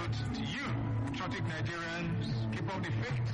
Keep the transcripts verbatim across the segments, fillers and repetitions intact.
salute to you, patriotic Nigerians. Keep up the faith.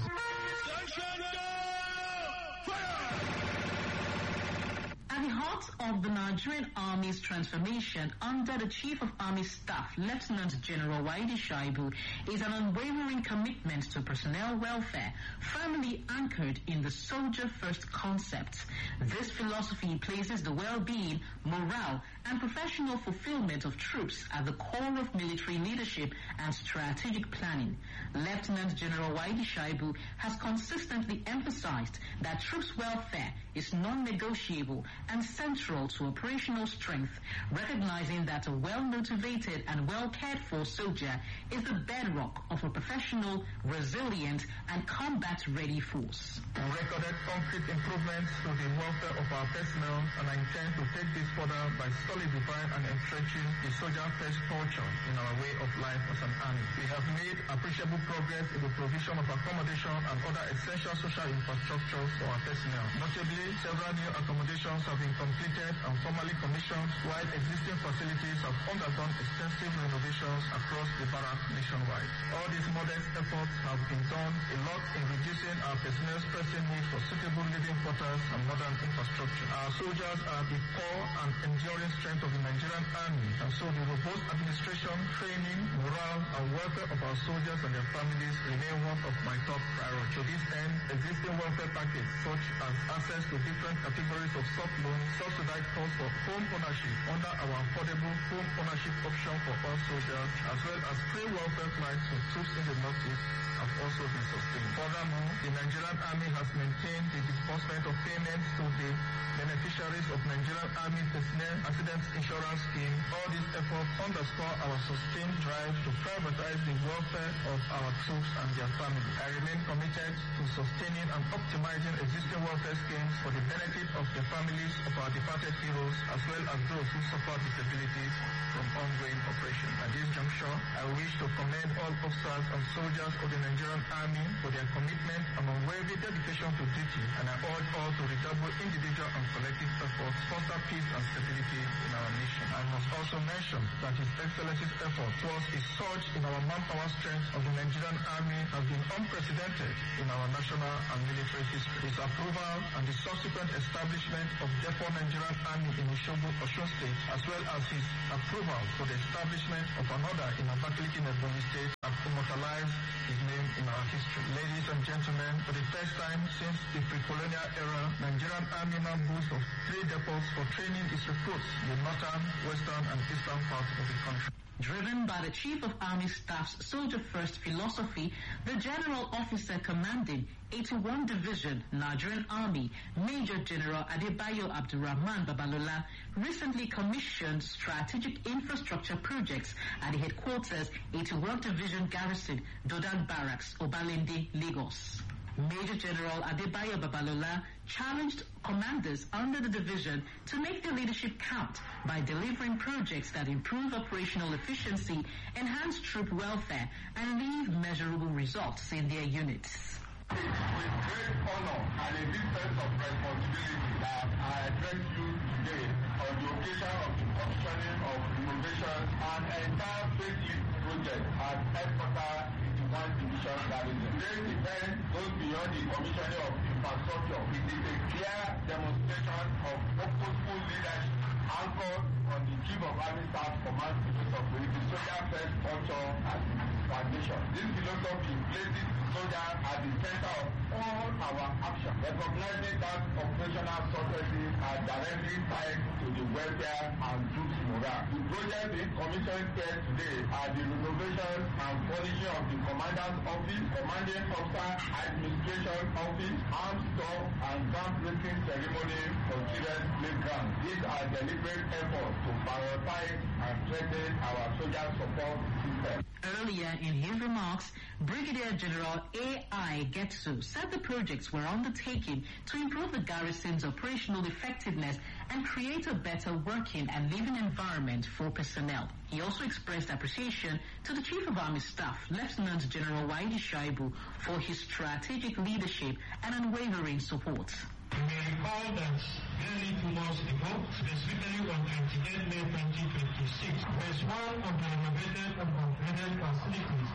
At the heart of the Nigerian Army's transformation under the Chief of Army Staff, Lieutenant General Waidi Shaibu, is an unwavering commitment to personnel welfare, firmly anchored in the soldier-first concept. This philosophy places the well-being, morale, and professional fulfillment of troops at the core of military leadership and strategic planning. Lieutenant General Waidi Shaibu has consistently emphasized that troops' welfare is non-negotiable and central to operational strength, recognizing that a well-motivated and well-cared-for soldier is the bedrock of a professional, resilient, and combat-ready force. We recorded concrete improvements to the welfare of our personnel, and I intend to take this further by solidifying and entrenching the soldier-first culture in our way of life as an army. We have made appreciable progress in the provision of accommodation and other essential social infrastructures for our personnel. Notably, several new accommodations have been completed and formally commissioned, while existing facilities have undergone extensive renovations across the barrack nationwide. All these modest efforts have been done a lot in reducing our personnel's pressing need for suitable living quarters and modern infrastructure. Our soldiers are the core and enduring strength of the Nigerian Army, and so the robust administration, training, morale, and welfare of our soldiers and their families remain one of my top priorities. To this end, existing welfare packages such as access to different categories of soft loans, subsidized costs for home ownership under our affordable home ownership option for all soldiers, as well as free welfare flights for troops in the Northeast, have also been sustained. Furthermore, the Nigerian Army has maintained the disbursement of payments to the beneficiaries of Nigerian Army Personnel Accident Insurance Scheme. All these efforts underscore our sustained drive to privatize the welfare of our troops and their families. I remain committed to sustaining and optimizing existing welfare schemes for the benefit of the families of our departed heroes, as well as those who suffer disabilities from ongoing operations. At this juncture, I wish to commend all officers and soldiers of the Nigerian Army for their commitment and unwavering dedication to duty, and I urge all to redouble individual and collective efforts to foster peace and stability in our nation. I must also mention that His Excellency's effort towards a surge in our manpower strength of the Nigerian Army has been unprecedented in our national and military history. His approval and the subsequent establishment of Depot Nigerian Army in Osogbo, Osun State, as well as his approval for the establishment of another in Abakaliki, Ebonyi State, have immortalized his name in our history. Ladies and gentlemen, for the first time since the pre-colonial era, Nigerian Army now boasts of three depots for training its recruits in the northern, western, and eastern parts of the country. Driven by the Chief of Army Staff's soldier-first philosophy, the General Officer commanding eighty-one Division, Nigerian Army, Major General Adebayo Abdurrahman Babalola, recently commissioned strategic infrastructure projects at the headquarters, eighty-one Division Garrison, Dodan Barracks, Obalende, Lagos. Major General Adebayo Babalola challenged commanders under the division to make their leadership count by delivering projects that improve operational efficiency, enhance troop welfare, and leave measurable results in their units. It's with great honor and a deep sense of responsibility that I address you today on the occasion of the commissioning of innovation and entire facelift project at headquarters eighty-one Division Garrison. This event goes beyond the commissioning of infrastructure. It is a clear demonstration of purposeful leadership anchored on the Chief of Army Staff Command philosophy, the soldier-first culture as its foundation. This philosophy places the soldier at the center of all our actions, recognizing that operational successes are directly tied to the welfare and troops' morale. The project being commissioned here today are the renovation and furnishing of the Commander's Office, Commanding Officer Administration Office, Arms Store, and groundbreaking ceremony for children's playground. These are deliberate efforts to prioritize and strengthen our soldier support system. Earlier in his remarks, Brigadier General A I Getsu said the projects were undertaken to improve the garrison's operational effectiveness and create a better working and living environment for personnel. He also expressed appreciation to the Chief of Army Staff, Lieutenant General Waidi Shaibu, for his strategic leadership and unwavering support. You may recall that nearly two months ago, specifically on twenty-eighth May twenty twenty-six, phase one of the renovated and upgraded facilities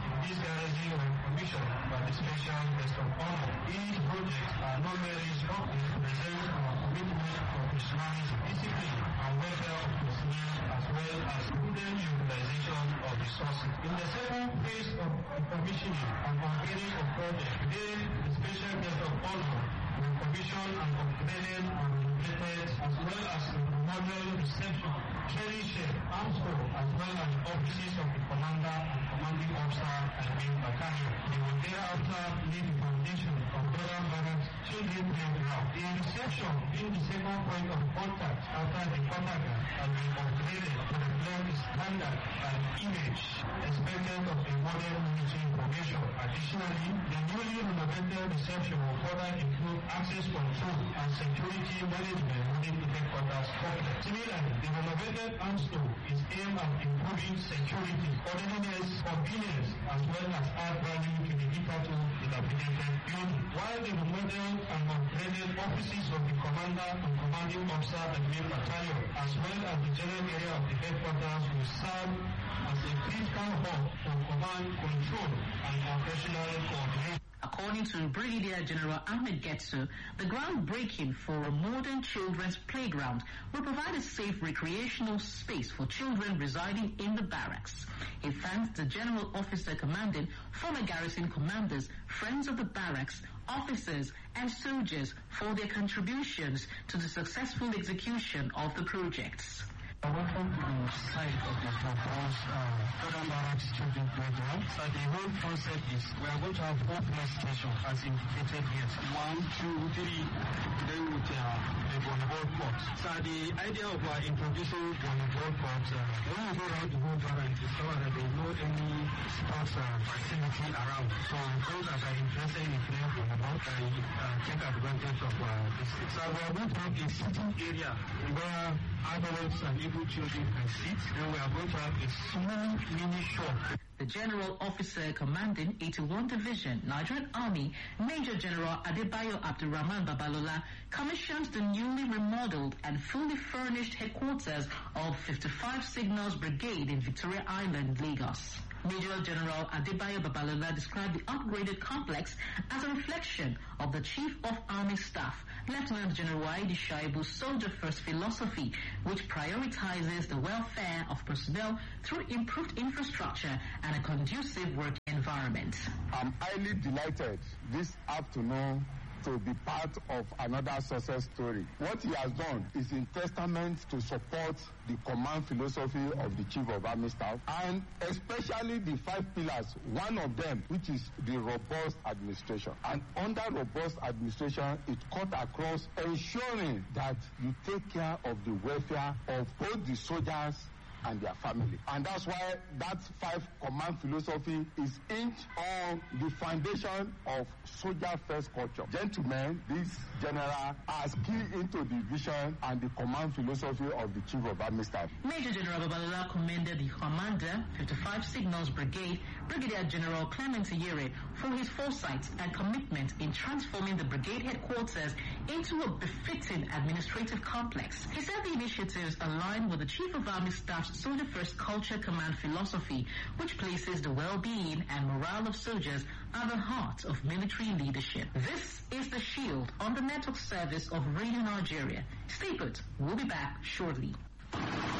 Presidential Guest of Honor. These projects are not merely structures to present our commitment to professionalism, discipline, and welfare of personnel, as well as prudent utilization of resources. In the second phase of the commissioning and upgrading of projects, today the Special Guest of Honor will commission and upgraded and renovated, as well as the model reception, training shed, arms corps, as well as the offices of the commander and commanding officer and main battalion. They will thereafter lay the foundation of Brother Barracks children playground. The reception being the second point of contact after the Kotaga has been upgraded to reflect the standard and image expected of a modern military information. Additionally, the newly renovated reception will further include access control and security management within the headquarters complex. Similarly, the renovated arms store is aimed at improving security, orderliness, convenience, as well as add value to the hitherto dilapidated building. While the remodeled and upgraded offices of the commander and commanding officer and main battalion, as well as the general area of the headquarters, will serve as a critical hub for command, control, and operational coordination. According to Brigadier General Ahmed Getsu, the groundbreaking for a modern children's playground will provide a safe recreational space for children residing in the barracks. He thanked the General Officer commanding, former garrison commanders, friends of the barracks, officers, and soldiers for their contributions to the successful execution of the projects. Welcome to the site of the proposed uh, Modern Barracks Children Playground. So the whole concept is we are going to have four play stations as indicated here. One, two, three, then with uh, the volleyball court. So the idea of uh, introducing volleyball court, uh, when we go around the whole barrack, we discover that there is no any sports uh, facility around. So those that are interested in playing volleyball can uh, take advantage of uh, this. So we are going to have a sitting area where adults and even children can sit, and we are going to have a small mini shop. The General Officer commanding eighty-one Division, Nigerian Army, Major General Adebayo Abdurrahman Babalola, commissioned the newly remodeled and fully furnished headquarters of fifty-five Signals Brigade in Victoria Island, Lagos. Major General Adebayo Babalola described the upgraded complex as a reflection of the Chief of Army Staff, Lieutenant General Waidi Shaibu's Soldier First philosophy, which prioritizes the welfare of personnel through improved infrastructure and a conducive work environment. I'm highly delighted this afternoon to be part of another success story. What he has done is in testament to support the command philosophy of the Chief of Army Staff, and especially the five pillars, one of them which is the robust administration. And under robust administration, it cut across ensuring that you take care of the welfare of both the soldiers and their family. And that's why that five command philosophy is hinged on the foundation of soldier first culture. Gentlemen, this general has keyed into the vision and the command philosophy of the Chief of Army Staff. Major General Babalola commended the commander, fifty-five Signals Brigade, Brigadier General Clement Iyere, for his foresight and commitment in transforming the brigade headquarters into a befitting administrative complex. He said the initiatives align with the Chief of Army Staff's Soldier First Culture Command philosophy, which places the well-being and morale of soldiers at the heart of military leadership. This is The Shield on the network service of Radio Nigeria. Stay put. We'll be back shortly.